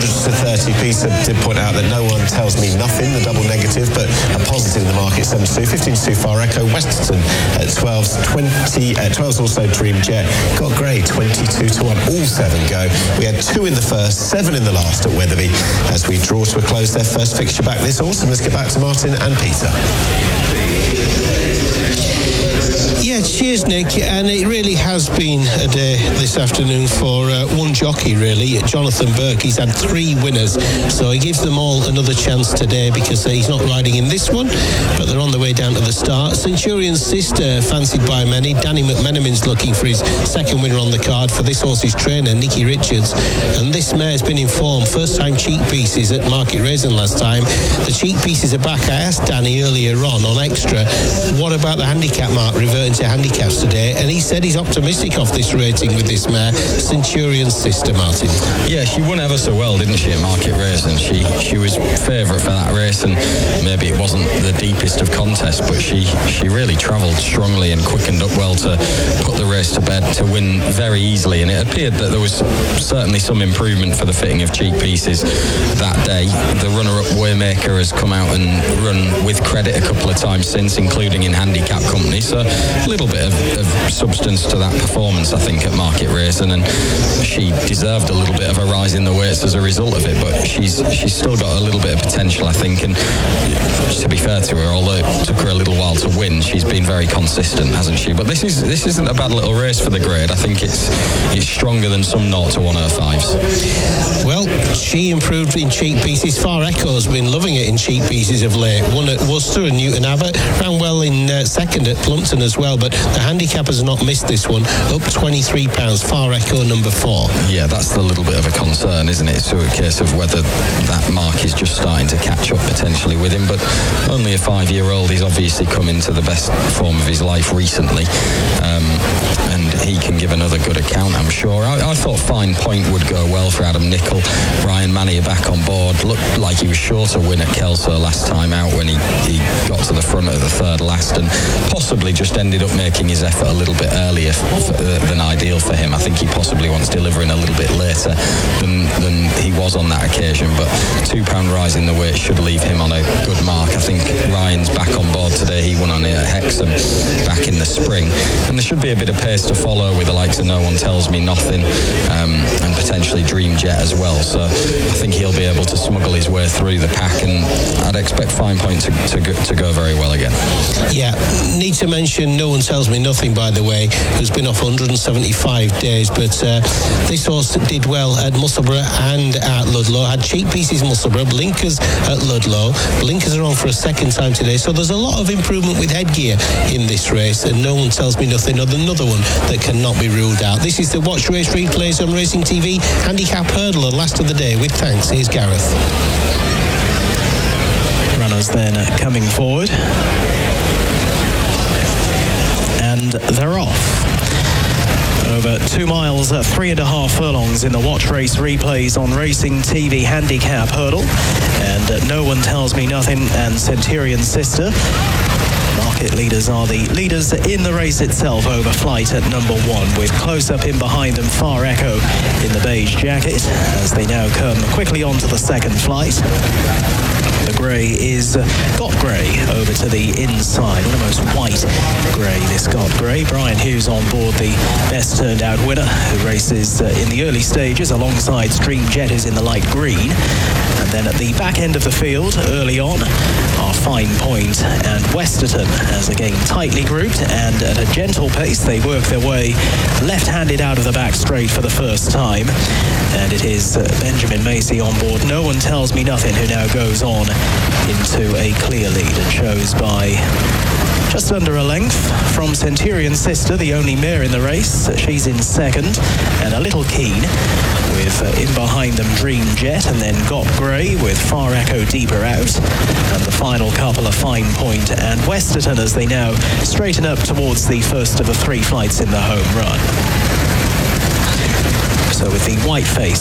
100 to 30. Peter did point out that No One Tells Me Nothing, the double negative, but a positive in the market, 7-2. 15-2 Far Echo. Westerton at 12's 20. 12's also Dream Jet. Got Grey 22-1. All 7 go. We had 2 in the first, 7 in the last at Wetherby as we draw to a close their first fixture back this autumn. Let's get back to Martin and Peter. Yeah, cheers, Nick. And it really has been a day this afternoon for one jockey, really, Jonathan Burke. He's had 3 winners, so he gives them all another chance today because he's not riding in this one, but they're on the way down to the start. Centurion's Sister, fancied by many. Danny McMenamin's looking for his second winner on the card for this horse's trainer, Nicky Richards. And this mare's been in form. First time cheek pieces at Market Raisin last time. The cheek pieces are back. I asked Danny earlier on Extra, what about the handicap mark reverting to handicaps today, and he said he's optimistic off this rating with this mare, Centurion's Sister, Martin. Yeah, she won ever so well, didn't she, at Market Raisin? She was favourite for that race, and maybe it wasn't the deepest of contests, but she really travelled strongly and quickened up well to put the race to bed, to win very easily, and it appeared that there was certainly some improvement for the fitting of cheek pieces that day. The runner-up Waymaker has come out and run with credit a couple of times since, including in handicap company, so a little bit of substance to that performance, I think, at Market Raisin, and she deserved a little bit of a rise in the weights as a result of it, but she's still got a little bit of potential, I think, and to be fair to her, although it took her a little while to win, she's been very consistent, hasn't she? But this isn't a bad little race for the grade. I think it's stronger than some 0 to 105s. Well, she improved in cheek pieces. Far Echo's been loving it in cheek pieces of late. Won at Worcester and Newton Abbott, ran well in second at Plumpton as well, but the handicappers have not missed this one. Up £23, Far Echo number 4. Yeah, that's a little bit of a concern, isn't it? It's a case of whether that mark is just starting to catch up potentially with him, but only a 5-year-old. He's obviously come into the best form of his life recently, and he can give another good account, I'm sure. I thought Fine Point would go well for Adam Nicol. Brian Manny back on board. Looked like he was sure to win at Kelso last time out when he got to the front of the third last, and possibly just ended up making his effort a little bit earlier than ideal for him. I think he possibly wants delivering a little bit later than he was on that occasion, but £2 rise in the weight should leave him on a good mark. I think Ryan's back on board today. He won on it at Hexham back in the spring, and there should be a bit of pace to follow with the likes of No One Tells Me Nothing, and potentially Dream Jet as well, so I think he'll be able to smuggle his way through the pack, and I'd expect Fine Point to go very well again. Yeah, need to mention No One Tells Me Nothing, by the way, who's been off 175 days, but this horse did well at Musselburgh and at Ludlow. Had cheek pieces Musselburgh, blinkers at Ludlow. Blinkers are on for a second time today, so there's a lot of improvement with headgear in this race, and No One Tells Me Nothing, another one that cannot be ruled out. This is the Watch Race replays on Racing TV. Handicap Hurdler, last of the day, with thanks. Here's Gareth. Runners then coming forward, and they're off. Over 2 miles, 3.5 furlongs in the Watch Race replays on Racing TV Handicap Hurdle, and No One Tells Me Nothing and Centurion's Sister. Market leaders are the leaders in the race itself over Flight at number 1, with close up in behind them Far Echo in the beige jacket as they now come quickly onto the second flight. The grey is Got Grey over to the inside, almost white grey, this Got Grey. Brian Hughes on board, the best turned out winner, who races in the early stages alongside Stream Jet, who's in the light green. And then at the back end of the field, early on, are Fine Point and Westerton, as again tightly grouped, and at a gentle pace they work their way left-handed out of the back straight for the first time. And it is Benjamin Macy on board No One Tells Me Nothing, who now goes on into a clear lead and shows by just under a length from Centurion's Sister, the only mare in the race. She's in second, and a little keen with in behind them Dream Jet, and then Got Grey with Far Echo deeper out, and the final couple of Fine Point and Westerton as they now straighten up towards the first of the 3 flights in the home run. So with the white face